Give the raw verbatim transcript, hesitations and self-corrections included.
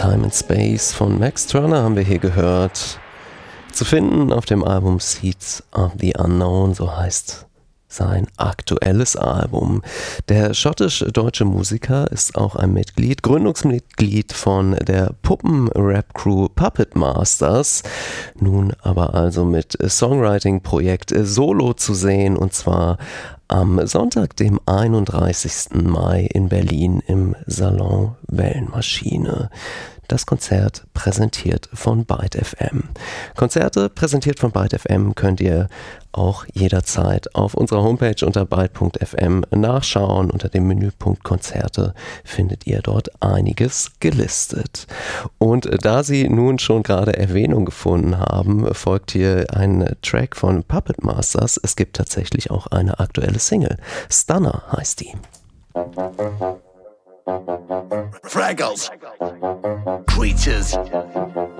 Time and Space von Max Turner haben wir hier gehört. Zu finden auf dem Album Seeds of the Unknown, so heißt sein aktuelles Album. Der schottisch-deutsche Musiker ist auch ein Mitglied, Gründungsmitglied von der Puppen-Rap-Crew Puppet Masters, nun aber also mit Songwriting-Projekt Solo zu sehen, und zwar am Sonntag, dem einunddreißigsten Mai in Berlin im Salon Wellenmaschine. Das Konzert präsentiert von Byte F M. Konzerte präsentiert von Byte F M könnt ihr auch jederzeit auf unserer Homepage unter byte punkt f m nachschauen. Unter dem Menüpunkt Konzerte findet ihr dort einiges gelistet. Und da Sie nun schon gerade Erwähnung gefunden haben, folgt hier ein Track von Puppet Masters. Es gibt tatsächlich auch eine aktuelle Single. Stunner heißt die. Fraggles, creatures,